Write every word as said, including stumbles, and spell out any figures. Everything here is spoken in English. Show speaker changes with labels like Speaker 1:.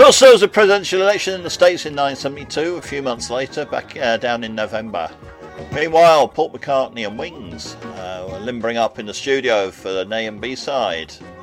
Speaker 1: course, there was a presidential election in the States in nineteen seventy-two, a few months later, back uh, down in November. Meanwhile, Paul McCartney and Wings uh, were limbering up in the studio for the A and B side.